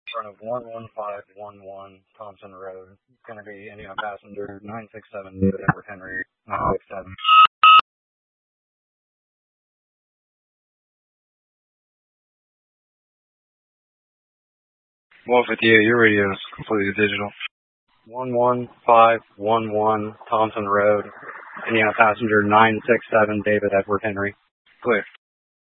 front of 11511 Thompson Road. It's going to be Indiana passenger 967 David Edward Henry 967. Wolf with you, your radio is completely digital. 11511 Thompson Road, Indiana passenger 967 David Edward Henry. Clear.